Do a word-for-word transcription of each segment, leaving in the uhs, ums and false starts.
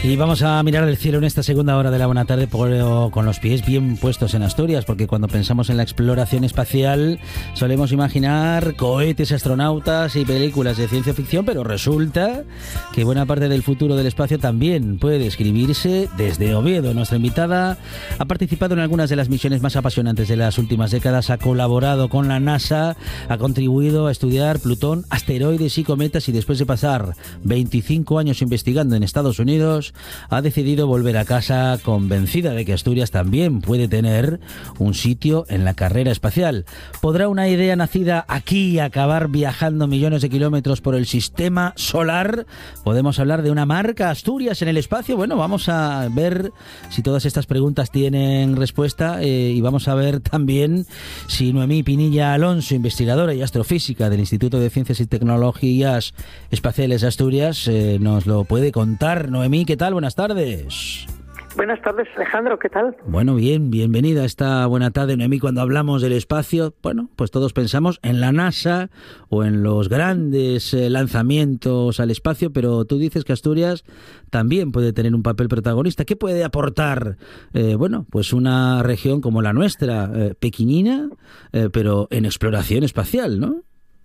Y vamos a mirar el cielo en esta segunda hora de la buena tarde por, con los pies bien puestos en Asturias, porque cuando pensamos en la exploración espacial solemos imaginar cohetes, astronautas y películas de ciencia ficción, pero resulta que buena parte del futuro del espacio también puede describirse desde Oviedo. Nuestra invitada ha participado en algunas de las misiones más apasionantes de las últimas décadas, ha colaborado con la NASA, ha contribuido a estudiar Plutón, asteroides y cometas, y después de pasar veinticinco años investigando en Estados Unidos, ha decidido volver a casa convencida de que Asturias también puede tener un sitio en la carrera espacial. ¿Podrá una idea nacida aquí acabar viajando millones de kilómetros por el sistema solar? ¿Podemos hablar de una marca Asturias en el espacio? Bueno, vamos a ver si todas estas preguntas tienen respuesta eh, y vamos a ver también si Noemí Pinilla Alonso, investigadora y astrofísica del Instituto de Ciencias y Tecnologías Espaciales de Asturias, eh, nos lo puede contar. Noemí, ¿qué tal? Buenas tardes. Buenas tardes, Alejandro, ¿qué tal? Bueno, bien, bienvenida a esta buena tarde, Noemí. Cuando hablamos del espacio, bueno, pues todos pensamos en la NASA o en los grandes eh, lanzamientos al espacio, pero tú dices que Asturias también puede tener un papel protagonista. ¿Qué puede aportar, eh, bueno, pues una región como la nuestra, eh, pequeñina, eh, pero en exploración espacial, ¿no?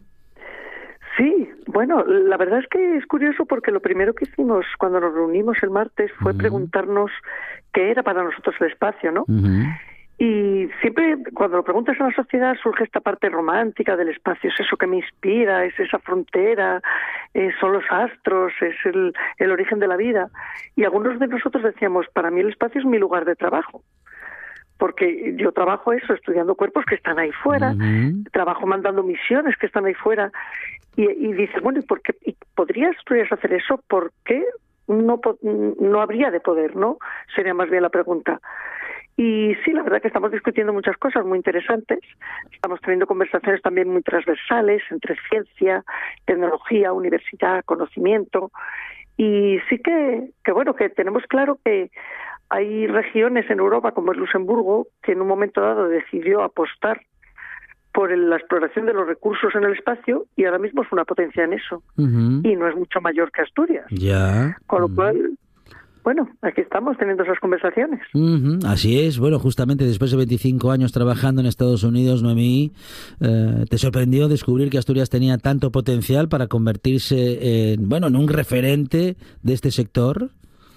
Sí, bueno, la verdad es que es curioso porque lo primero que hicimos cuando nos reunimos el martes fue uh-huh. preguntarnos qué era para nosotros el espacio, ¿no? Uh-huh. Y siempre cuando lo preguntas a la sociedad surge esta parte romántica del espacio, es eso que me inspira, es esa frontera, eh, son los astros, es el, el origen de la vida. Y algunos de nosotros decíamos, para mí el espacio es mi lugar de trabajo. Porque yo trabajo eso, estudiando cuerpos que están ahí fuera, uh-huh. trabajo mandando misiones que están ahí fuera, y, y dices, bueno, ¿y por qué y podrías, podrías hacer eso? ¿Por qué no, no habría de poder, no? Sería más bien la pregunta. Y sí, la verdad que estamos discutiendo muchas cosas muy interesantes, estamos teniendo conversaciones también muy transversales entre ciencia, tecnología, universidad, conocimiento, y sí que, que bueno, que tenemos claro que hay regiones en Europa, como es Luxemburgo, que en un momento dado decidió apostar por el, la exploración de los recursos en el espacio y ahora mismo es una potencia en eso. Uh-huh. Y no es mucho mayor que Asturias. Ya. Con lo uh-huh. cual, bueno, aquí estamos teniendo esas conversaciones. Uh-huh. Así es. Bueno, justamente después de veinticinco años trabajando en Estados Unidos, Noemí, eh, ¿te sorprendió descubrir que Asturias tenía tanto potencial para convertirse en, bueno, en un referente de este sector?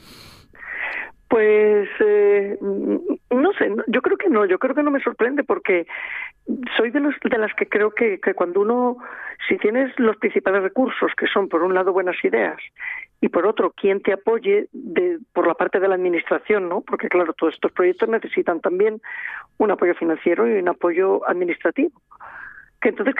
Pues eh, no sé, yo creo que no, yo creo que no me sorprende porque soy de los de las que creo que, que cuando uno, si tienes los principales recursos, que son por un lado buenas ideas y por otro quien te apoye de, por la parte de la administración, ¿no? Porque claro, todos estos proyectos necesitan también un apoyo financiero y un apoyo administrativo. Que entonces